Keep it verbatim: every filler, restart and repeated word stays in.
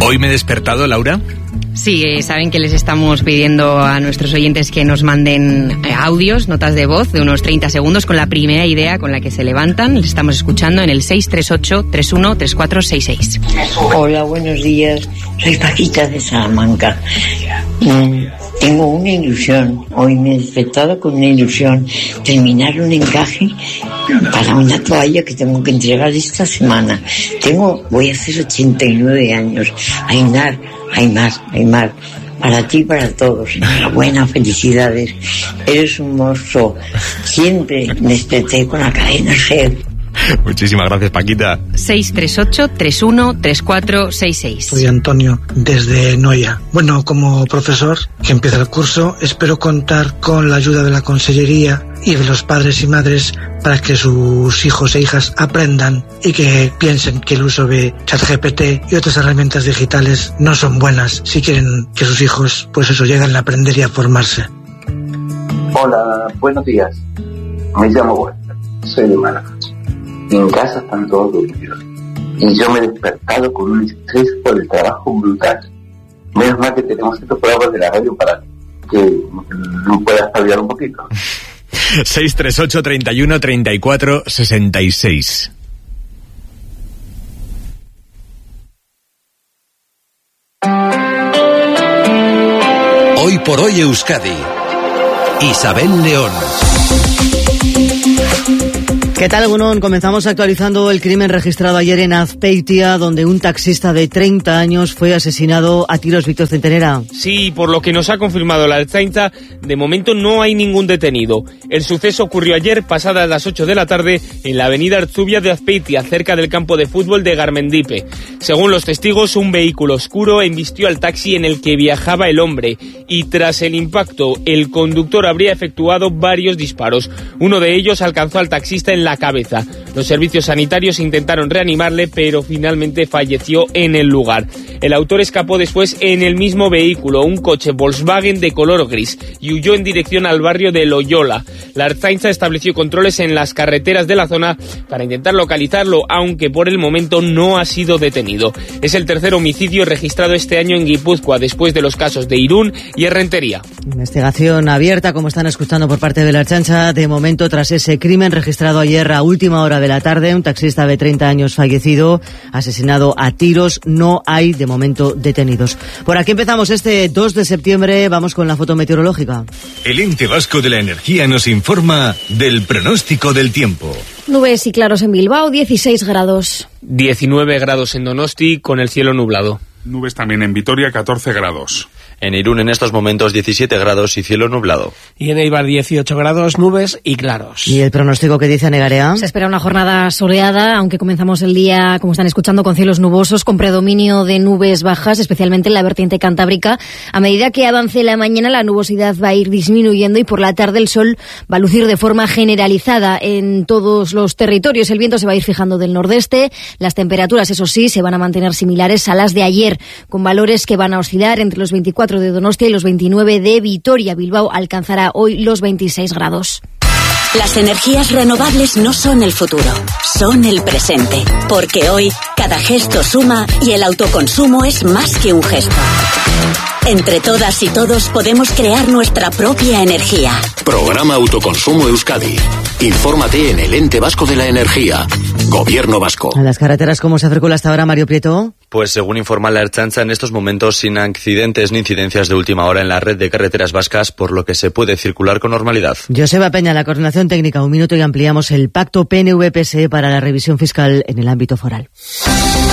¿Hoy me he despertado, Laura? Sí, eh, saben que les estamos pidiendo a nuestros oyentes que nos manden eh, audios, notas de voz de unos treinta segundos con la primera idea con la que se levantan. Les estamos escuchando en el seis tres ocho, tres uno tres cuatro seis seis. Hola, buenos días. Soy Paquita de Salamanca. Mm, tengo una ilusión. Hoy me he despertado con una ilusión. Terminar un encaje para una toalla que tengo que entregar esta semana. Tengo, voy a hacer ochenta y nueve años. Ainar, Aymar, Aymar, para ti y para todos. Enhorabuena, felicidades. Eres un monstruo. Siempre me desperté con la cadena G. Muchísimas gracias, Paquita. seis tres ocho, tres uno tres cuatro seis seis. Soy Antonio, desde Noia. Bueno, como profesor que empieza el curso, espero contar con la ayuda de la consellería y de los padres y madres para que sus hijos e hijas aprendan y que piensen que el uso de ChatGPT y otras herramientas digitales no son buenas si quieren que sus hijos, pues eso, lleguen a aprender y a formarse. Hola, buenos días. Me llamo Walter, soy de Málaga. En casa están todos dormidos y yo me he despertado con un estrés por el trabajo brutal. Menos mal que tenemos estos programas de la radio para que no pueda espabilar un poquito. seis tres ocho, treinta y uno, treinta y cuatro, sesenta y seis. Hoy por hoy Euskadi. Isabel León. ¿Qué tal, Egunon? Comenzamos actualizando el crimen registrado ayer en Azpeitia, donde un taxista de treinta años fue asesinado a tiros. Víctor Centenera. Sí, por lo que nos ha confirmado la Ertzaintza, de momento no hay ningún detenido. El suceso ocurrió ayer, pasadas las ocho de la tarde, en la avenida Artzubia de Azpeitia, cerca del campo de fútbol de Garmendipe. Según los testigos, un vehículo oscuro embistió al taxi en el que viajaba el hombre y tras el impacto, el conductor habría efectuado varios disparos. Uno de ellos alcanzó al taxista en la cabeza. Los servicios sanitarios intentaron reanimarle, pero finalmente falleció en el lugar. El autor escapó después en el mismo vehículo, un coche Volkswagen de color gris, y huyó en dirección al barrio de Loyola. La Ertzaintza estableció controles en las carreteras de la zona para intentar localizarlo, aunque por el momento no ha sido detenido. Es el tercer homicidio registrado este año en Guipúzcoa, después de los casos de Irún y Errentería. Investigación abierta, como están escuchando, por parte de la Ertzaintza. De momento, tras ese crimen registrado ayer a última hora de la tarde, un taxista de treinta años fallecido, asesinado a tiros, no hay de momento detenidos. Por aquí empezamos este dos de septiembre, vamos con la foto meteorológica. El Ente Vasco de la Energía nos informa del pronóstico del tiempo. Nubes y claros en Bilbao, dieciséis grados. diecinueve grados en Donosti, con el cielo nublado. Nubes también en Vitoria, catorce grados. En Irún en estos momentos diecisiete grados y cielo nublado. Y en Eibar dieciocho grados, nubes y claros. ¿Y el pronóstico que dice Negarea? Se espera una jornada soleada, aunque comenzamos el día, como están escuchando, con cielos nubosos, con predominio de nubes bajas, especialmente en la vertiente cantábrica. A medida que avance la mañana, la nubosidad va a ir disminuyendo y por la tarde el sol va a lucir de forma generalizada en todos los territorios. El viento se va a ir fijando del nordeste. Las temperaturas, eso sí, se van a mantener similares a las de ayer, con valores que van a oscilar entre los veinticuatro de Donostia y los veintinueve de Vitoria. Bilbao alcanzará hoy los veintiséis grados. Las energías renovables no son el futuro, son el presente. Porque hoy cada gesto suma y el autoconsumo es más que un gesto. Entre todas y todos podemos crear nuestra propia energía. Programa Autoconsumo Euskadi. Infórmate en el Ente Vasco de la Energía. Gobierno Vasco. ¿En las carreteras cómo se circula hasta ahora, Mario Prieto? Pues según informa la Ertzaintza, en estos momentos sin accidentes ni incidencias de última hora en la red de carreteras vascas, por lo que se puede circular con normalidad. Joseba Peña, la coordinación técnica. Un minuto y ampliamos el pacto P N V P S E para la revisión fiscal en el ámbito foral.